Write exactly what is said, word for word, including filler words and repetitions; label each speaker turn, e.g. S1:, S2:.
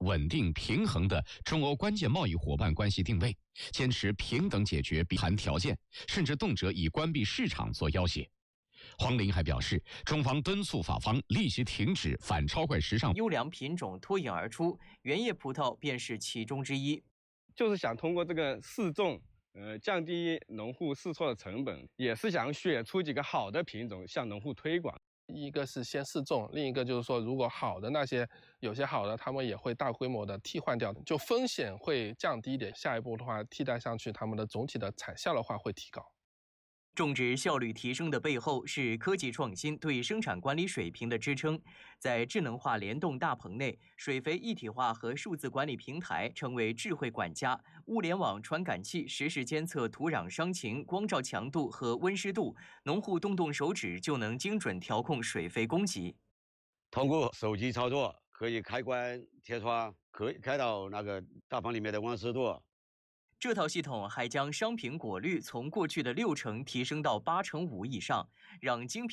S1: 稳定、平衡的中欧关键贸易伙伴关系定位，坚持平等解决谈条件，甚至动辄以关闭市场做要挟。黄玲还表示，中方敦促法方立即停止反超怪时尚
S2: 优良品种脱颖而出，原叶葡萄便是其中之一。
S3: 就是想通过这个试种，呃，降低农户试错的成本，也是想选出几个好的品种向农户推广。
S4: 一个是先试种，另一个就是说，如果好的那些有些好的，他们也会大规模的替换掉，就风险会降低一点。下一步的话，替代上去，他们的总体的产效的话会提高。
S2: 种植效率提升的背后是科技创新对生产管理水平的支撑。在智能化联动大棚内，水肥一体化和数字管理平台成为智慧管家，物联网传感器实时监测土壤伤情、光照强度和温湿度，农户动动手指就能精准调控水肥供给。
S5: 通过手机操作，可以开关贴窗，可以开到那个大棚里面的温湿度。
S2: 这套系统还将商品果率从过去的六成提升到八成五以上，让精品